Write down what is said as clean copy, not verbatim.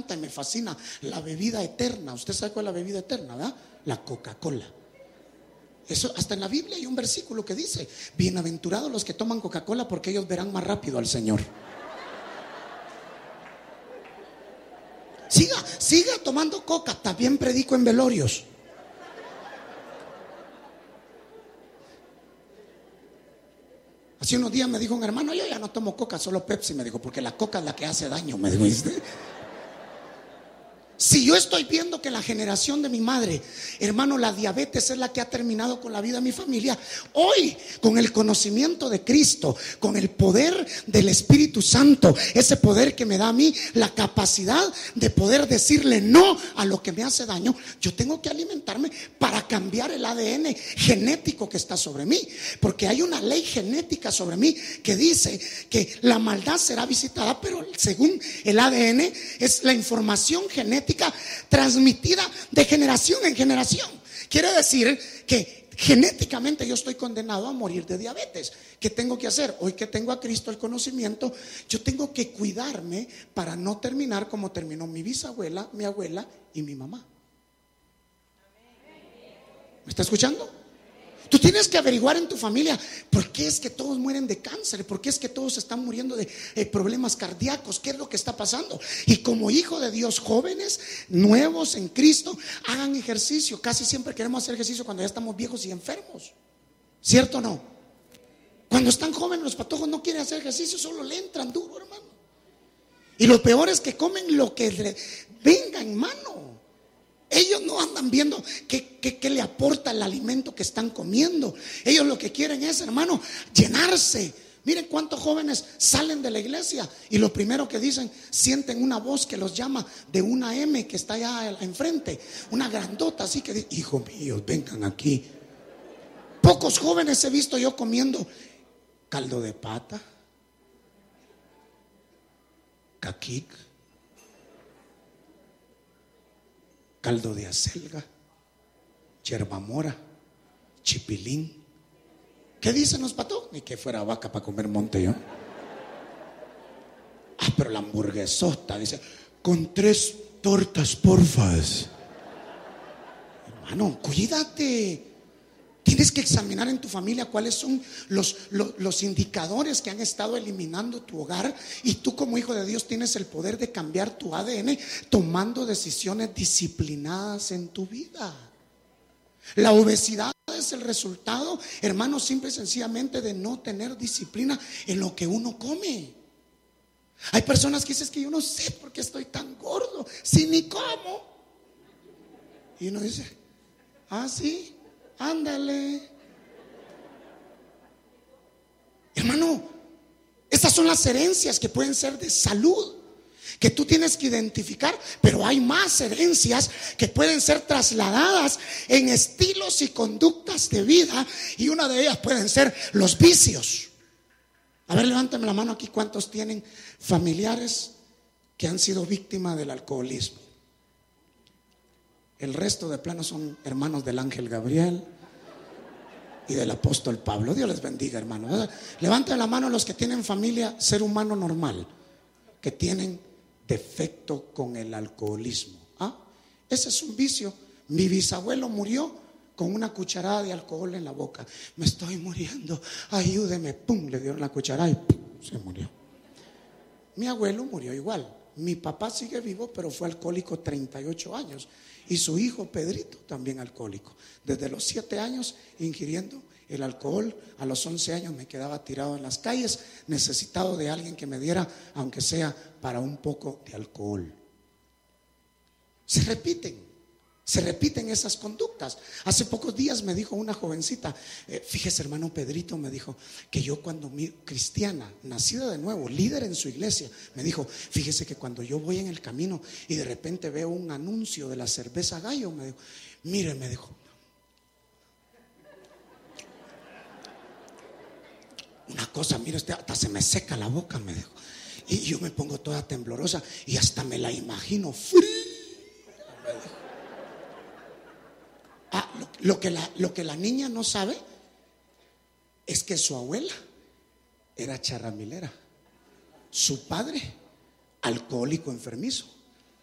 encanta y me fascina la bebida eterna. Usted sabe cuál es la bebida eterna, ¿verdad? La Coca-Cola. Eso, hasta en la Biblia hay un versículo que dice: bienaventurados los que toman Coca-Cola, porque ellos verán más rápido al Señor. Siga tomando coca. También predico en velorios. Hace unos días me dijo un hermano: yo ya no tomo coca, solo Pepsi. Me dijo, porque la coca es la que hace daño. Me dijo, ¿viste? Si yo estoy viendo que la generación de mi madre, hermano, la diabetes es la que ha terminado con la vida de mi familia, hoy, con el conocimiento de Cristo, con el poder del Espíritu Santo, ese poder que me da a mí la capacidad de poder decirle no a lo que me hace daño, yo tengo que alimentarme para cambiar el ADN genético que está sobre mí, porque hay una ley genética sobre mí que dice que la maldad será visitada, pero según el ADN es la información genética transmitida de generación en generación. Quiere decir que genéticamente yo estoy condenado a morir de diabetes. ¿Qué tengo que hacer? Hoy que tengo a Cristo el conocimiento, yo tengo que cuidarme para no terminar como terminó mi bisabuela, mi abuela y mi mamá. ¿Me está escuchando? Tú tienes que averiguar en tu familia por qué es que todos mueren de cáncer, por qué es que todos están muriendo de problemas cardíacos, qué es lo que está pasando. Y como hijo de Dios, jóvenes nuevos en Cristo, hagan ejercicio. Casi siempre queremos hacer ejercicio cuando ya estamos viejos y enfermos, ¿cierto o no? Cuando están jóvenes los patojos no quieren hacer ejercicio, solo le entran duro, hermano. Y lo peor es que comen lo que le venga en mano. Ellos no andan viendo qué le aporta el alimento que están comiendo. Ellos lo que quieren es, hermano, llenarse. Miren cuántos jóvenes salen de la iglesia y lo primero que dicen, sienten una voz que los llama de una M que está allá enfrente, una grandota así que dice: hijo mío, vengan aquí. Pocos jóvenes he visto yo comiendo caldo de pata, caquic, caldo de acelga, yerba mora, chipilín. ¿Qué dicen los patos? Ni que fuera vaca para comer monte yo. Pero la hamburguesota dice: con 3 tortas, porfas. Hermano, cuídate. Tienes que examinar en tu familia cuáles son los indicadores que han estado eliminando tu hogar, y tú como hijo de Dios tienes el poder de cambiar tu ADN tomando decisiones disciplinadas en tu vida. La obesidad es el resultado, hermano, simple y sencillamente de no tener disciplina en lo que uno come. Hay personas que dicen: es que yo no sé por qué estoy tan gordo, si ni como. Y uno dice: ah, sí, ándale. Hermano, estas son las herencias que pueden ser de salud, que tú tienes que identificar, pero hay más herencias que pueden ser trasladadas en estilos y conductas de vida, y una de ellas pueden ser los vicios. A ver, levántame la mano aquí, ¿cuántos tienen familiares que han sido víctimas del alcoholismo? El resto de plano son hermanos del ángel Gabriel y del apóstol Pablo. Dios les bendiga, hermanos. Levanten la mano los que tienen familia, ser humano normal, que tienen defecto con el alcoholismo. Ese es un vicio. Mi bisabuelo murió con una cucharada de alcohol en la boca. Me estoy muriendo, ayúdeme. Pum, le dieron la cucharada y pum, se murió. Mi abuelo murió igual. Mi papá sigue vivo, pero fue alcohólico 38 años. Y su hijo Pedrito también alcohólico. Desde los 7 años ingiriendo el alcohol. A los 11 años me quedaba tirado en las calles, necesitado de alguien que me diera, aunque sea para un poco de alcohol. Se repiten esas conductas. Hace pocos días me dijo una jovencita, fíjese, hermano Pedrito, me dijo que yo cuando cristiana, nacida de nuevo, líder en su iglesia, me dijo: fíjese que cuando yo voy en el camino y de repente veo un anuncio de la cerveza Gallo, me dijo, mire, me dijo, una cosa, mire usted, hasta se me seca la boca, me dijo, y yo me pongo toda temblorosa y hasta me la imagino fría, me dijo. Lo que la niña no sabe es que su abuela era charramilera, su padre alcohólico enfermizo,